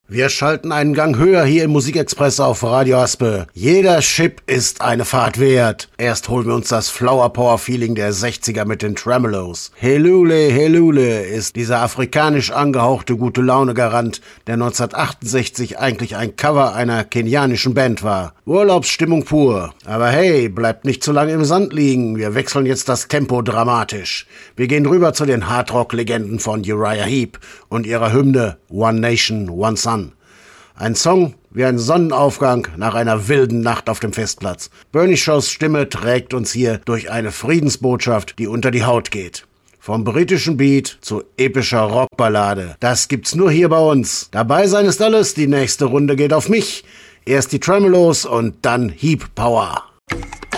Wir schalten einen Gang höher hier im Musikexpress auf Radio Aspe. Jeder Chip ist eine Fahrt wert. Erst holen wir uns das Flower Power Feeling der 60er mit den Tremolos. Helule, Helule ist dieser afrikanisch angehauchte gute Laune Garant, der 1968 eigentlich ein Cover einer kenianischen Band war. Urlaubsstimmung pur. Aber hey, bleibt nicht zu lange im Sand liegen. Wir wechseln jetzt das Tempo dramatisch. Wir gehen rüber zu den Hardrock-Legenden von Uriah Heep und ihrer Hymne One Nation, One Sun. Ein Song wie ein Sonnenaufgang nach einer wilden Nacht auf dem Festplatz. Bernie Shaws Stimme trägt uns hier durch eine Friedensbotschaft, die unter die Haut geht. Vom britischen Beat zu epischer Rockballade. Das gibt's nur hier bei uns. Dabei sein ist alles, die nächste Runde geht auf mich. Erst die Tremolos und dann Heep Power.